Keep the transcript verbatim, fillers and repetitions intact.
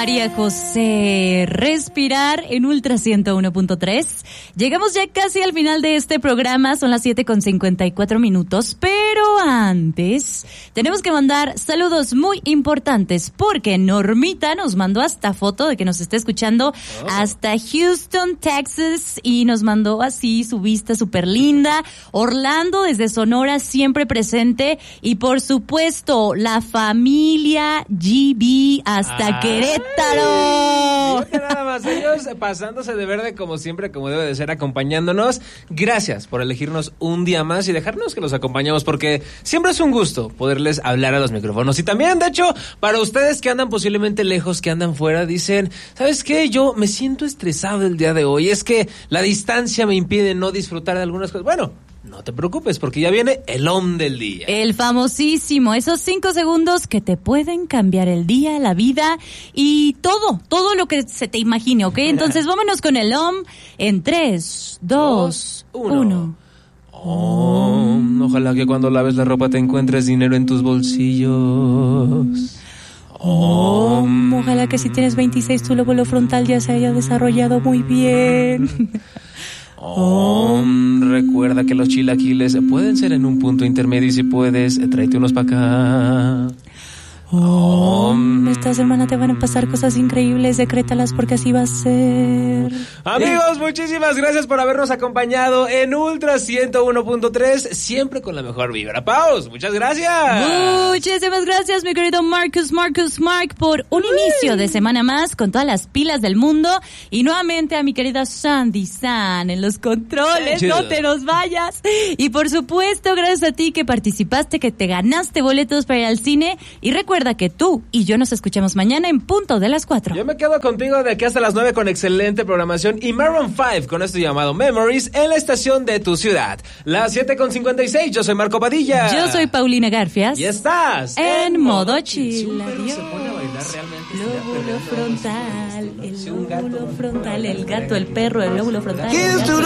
María José. Respirar en Ultra ciento uno punto tres. Llegamos ya casi al final de este programa, son las siete con cincuenta y cuatro minutos, pero antes tenemos que mandar saludos muy importantes porque Normita nos mandó hasta foto de que nos está escuchando oh. hasta Houston, Texas, y nos mandó así su vista súper linda. Orlando desde Sonora siempre presente, y por supuesto la familia G B hasta Ay, Querétaro. Nada más, ellos pasándose de verde como siempre, como debe de ser, acompañándonos. Gracias por elegirnos un día más y dejarnos que los acompañamos, porque siempre es un gusto poderles hablar a los micrófonos. Y también, de hecho, para ustedes que andan posiblemente lejos, que andan fuera, dicen, ¿sabes qué? Yo me siento estresado el día de hoy. Es que la distancia me impide no disfrutar de algunas cosas. Bueno, no te preocupes, porque ya viene el O M del día. El famosísimo, esos cinco segundos que te pueden cambiar el día, la vida y todo, todo lo que se te imagine, ¿ok? Entonces vámonos con el O M en tres, dos, uno. Oh, ojalá que cuando laves la ropa te encuentres dinero en tus bolsillos. Oh, ojalá que si tienes veintiséis tu lóbulo frontal ya se haya desarrollado muy bien. Oh, recuerda que los chilaquiles pueden ser en un punto intermedio, y si puedes, tráete unos para acá. Oh, esta semana te van a pasar cosas increíbles, decrétalas porque así va a ser. Amigos, muchísimas gracias por habernos acompañado en Ultra ciento uno punto tres, siempre con la mejor vibra. Paus, muchas gracias. Muchísimas gracias, mi querido Marcus, Marcus, Mark, por un Uy. inicio de semana más con todas las pilas del mundo. Y nuevamente a mi querida Sandy San en los controles, no te nos vayas. Y por supuesto, gracias a ti que participaste, que te ganaste boletos para ir al cine. Y recuerda que tú y yo nos escuchamos mañana en punto de las cuatro. Yo me quedo contigo de aquí hasta las nueve con excelente programación y Maroon cinco con esto llamado Memories en la estación de tu ciudad. Las siete con cincuenta y seis, yo soy Marco Padilla. Yo soy Paulina Garfias. Y estás en, en modo chill. Si un perro se pone a bailar realmente. Lóbulo frontal, el lóbulo frontal, el gato, el perro, el lóbulo frontal.